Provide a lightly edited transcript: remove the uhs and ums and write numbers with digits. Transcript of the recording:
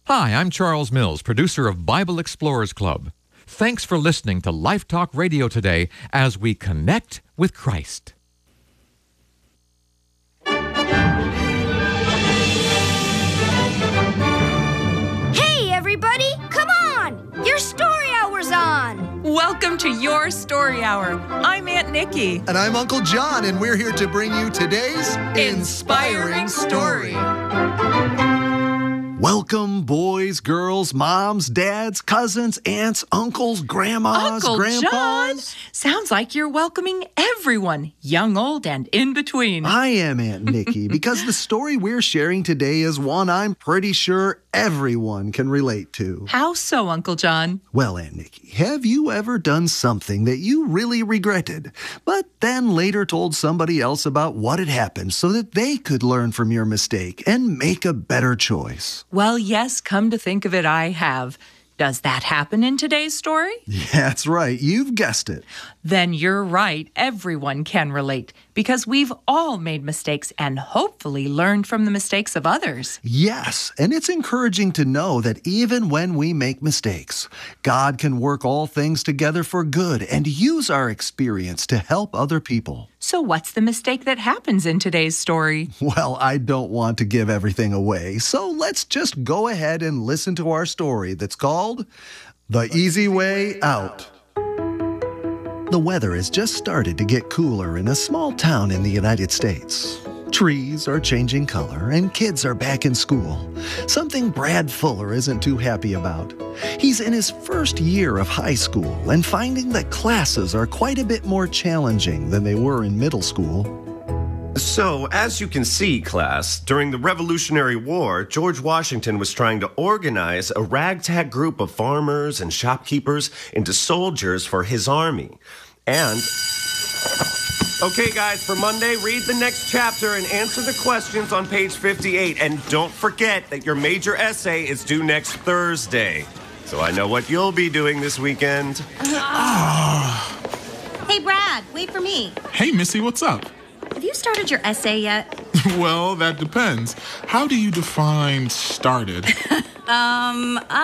Hi, I'm Charles Mills, producer of Bible Explorers Club. Thanks for listening to Life Talk Radio today as we connect with Christ. Hey, everybody! Come on! Your story hour's on! Welcome to Your Story Hour. I'm Aunt Nikki. And I'm Uncle John, and we're here to bring you today's Inspiring Story. Welcome, boys, girls, moms, dads, cousins, aunts, uncles, grandmas, Uncle grandpas. John, sounds like you're welcoming everyone, young, old, and in between. I am Aunt Nikki, because the story we're sharing today is one I'm pretty sure everyone can relate to. How so, Uncle John? Well, Aunt Nikki, have you ever done something that you really regretted, but then later told somebody else about what had happened so that they could learn from your mistake and make a better choice? Well, yes, come to think of it, I have. Does that happen in today's story? That's right. You've guessed it. Then you're right. Everyone can relate because we've all made mistakes and hopefully learned from the mistakes of others. Yes, and it's encouraging to know that even when we make mistakes, God can work all things together for good and use our experience to help other people. So what's the mistake that happens in today's story? Well, I don't want to give everything away, so let's just go ahead and listen to our story that's called The Easy Way Out. The weather has just started to get cooler in a small town in the United States. Trees are changing color and kids are back in school, something Brad Fuller isn't too happy about. He's in his first year of high school and finding that classes are quite a bit more challenging than they were in middle school. So, as you can see, class, during the Revolutionary War, George Washington was trying to organize a ragtag group of farmers and shopkeepers into soldiers for his army. And... Okay, guys, for Monday, read the next chapter and answer the questions on page 58. And don't forget that your major essay is due next Thursday. So I know what you'll be doing this weekend. Hey, Brad, wait for me. Hey, Missy, what's up? Have you started your essay yet? Well, that depends. How do you define started?